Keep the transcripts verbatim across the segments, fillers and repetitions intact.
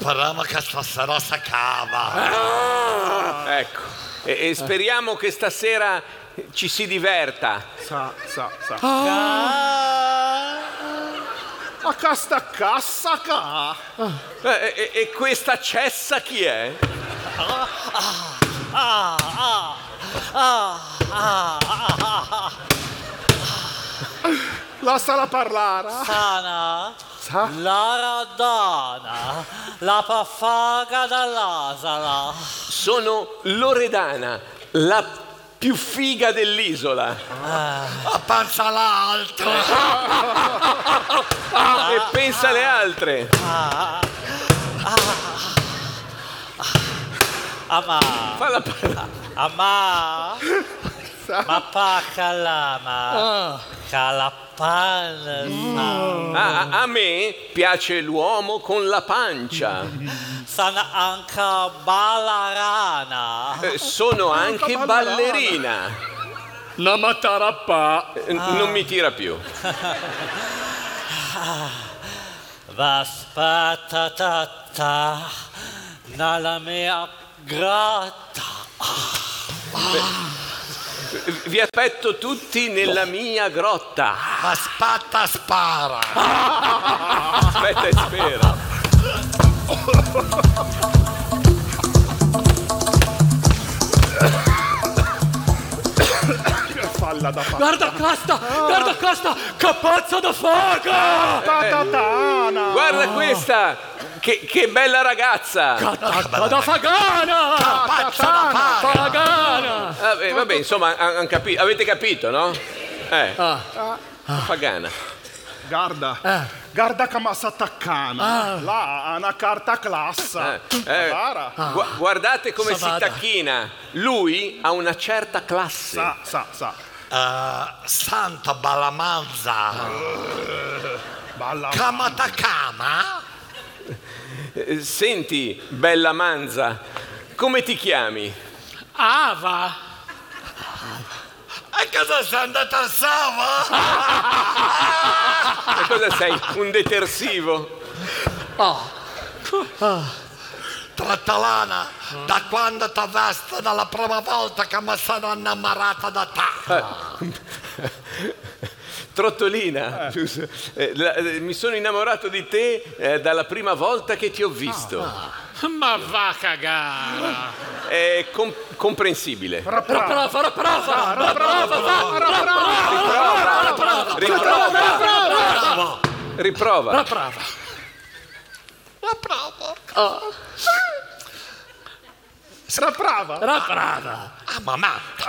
speriamo che stasera si cava. Ah! Ecco, e, e speriamo che stasera ci si diverta. Sa, sa, sa. Ah. Ma questa cassa qua? E, e, e questa cessa chi è? Ah, ah, ah, ah, ah, ah. Lasciala parlare. Sana, Sa? la radana, la paffaga dall'asala. Sono Loredana, la più figa dell'isola. A panza l'altro. E pensa alle altre. Ah, ah, Amma, Falla parlare. amma, ma pa calama, calapanza. A, a me piace l'uomo con la pancia. Sana anche ballarana. Eh, Sono anche ballerina. La matarappa. Eh, Non mi tira più. Vaspatata nella mia grotta. Vi aspetto tutti nella mia grotta. Ma spatta spara. Aspetta e spera. Falla da fare. Guarda Costa, guarda Costa, che pazzo da faga! Patatana. Guarda questa, che, che bella ragazza. Attacca da fagana! Pazza da paga. Fagana! Vabbè, vabbè, insomma, han- han capi- avete capito, no? Eh, pagana. Guarda. Guarda come si attaccana. Là ha una carta classa. Eh, eh, Guarda. gu- guardate come si Savada. tacchina. Lui ha una certa classe. Sa, sa, sa. Eh, Santa Balamanza. Balla. Kamata kama. Eh, Senti, bella manza, come ti chiami? Ava! E cosa sei andata a Sava? E cosa sei? Un detersivo? Trattalana, da quando ti vesto dalla prima volta che mi sono innamorata da te. Trottolina, giusto? Eh, la- eh, mi sono innamorato di te eh, dalla prima volta che ti ho visto. Ma va a cagare! È com- comprensibile. Prova, prova, prova! Riprova. Riprova. La prova! La provo. Sarà brava. La prova! Ah, mamma.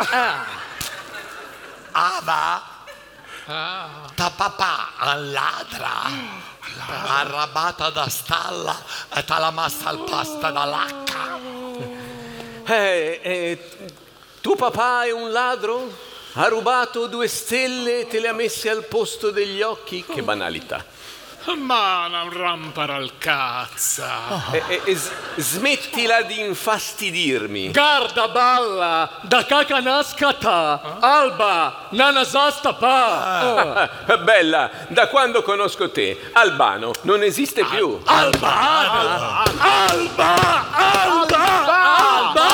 Ava, ta papà alladra. Arrabata da stalla e te l'ha messa al posto dall'acca. Eh, eh, tuo papà è un ladro? Ha rubato due stelle e te le ha messe al posto degli occhi? Che banalità. Ma non rampara al cazzo! Eh, eh, eh, s- smettila di infastidirmi. Guarda balla, da cacanascata, alba, nanasasta pa. Bella, da quando conosco te, Albano non esiste più. Alba, alba, alba, alba,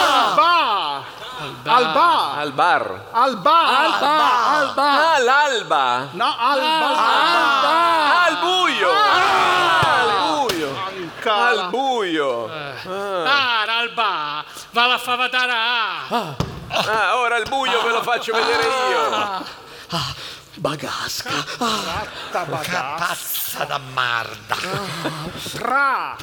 Alba. Al bar. Alba. alba, alba, Ah, l'alba. No, alba. Ah, al buio. Ah, al buio. Ancora. Al buio. ah, alba, va la fa vedere. Ah, ora al buio ve lo faccio vedere io. Bagasca. Ta baga. Pazza da marda. Tra.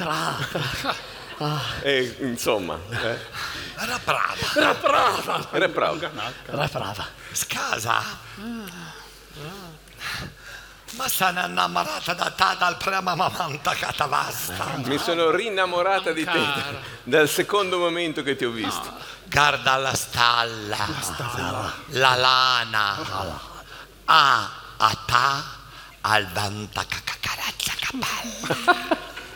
E insomma, eh, Era brava. La prova! era bravo. La prova! Scasa. Ma sono innamorata da te dal primo momento che ti vasta. Mi sono rinnamorata di te dal secondo momento che ti ho visto. Guarda la stalla, la lana, a, a ta, al vento che carezza capelli.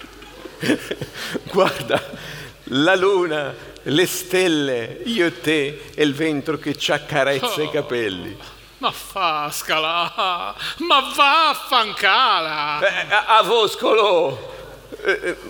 Guarda, la luna, le stelle, io e te e il vento che ci accarezza i capelli. Ma fascala! Ma vaffancala! Eh, a, a Voscolo, eh, eh,